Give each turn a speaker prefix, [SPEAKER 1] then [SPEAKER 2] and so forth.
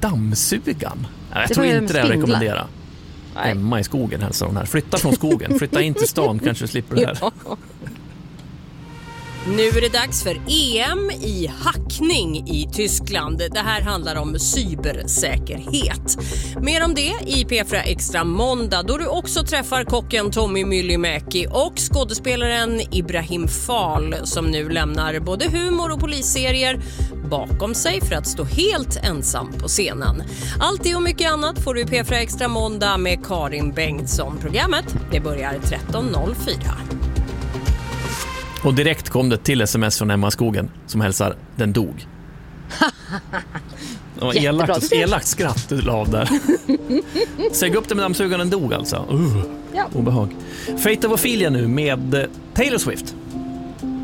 [SPEAKER 1] dammsugan. Jag tror inte det rekommendera. Nej. Emma i skogen hälsar hon här. Flytta från skogen, flytta in till stan, kanske slipper det här.
[SPEAKER 2] Ja. Nu är det dags för EM i hackning i Tyskland. Det här handlar om cybersäkerhet. Mer om det i P4 Extra måndag, då du också träffar kocken Tommy Myllymäki och skådespelaren Ibrahim Fall, som nu lämnar både humor och polisserier bakom sig för att stå helt ensam på scenen. Allt det och mycket annat får du i P4 Extra måndag med Karin Bengtsson. Programmet, det börjar 13.04.
[SPEAKER 1] Och direkt kom det till sms från Emma Skogen som hälsar, den dog. Och elakt skratt du la av där. Säg upp det med dammsugaren, den dog alltså.
[SPEAKER 2] Ja.
[SPEAKER 1] Obehag. Fate of Ophelia nu med Taylor Swift.